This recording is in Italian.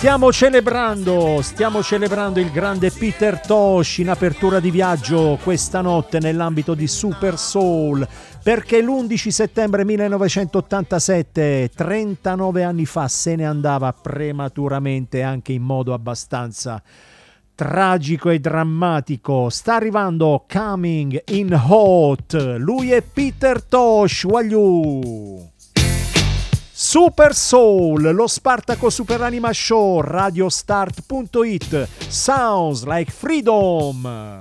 Stiamo celebrando il grande Peter Tosh in apertura di viaggio questa notte nell'ambito di Super Soul, perché l'11 settembre 1987, 39 anni fa, se ne andava prematuramente, anche in modo abbastanza tragico e drammatico. Sta arrivando Coming in Hot, lui è Peter Tosh, wagliù! Super Soul, lo Spartaco Super Anima Show, radiostart.it, sounds like freedom.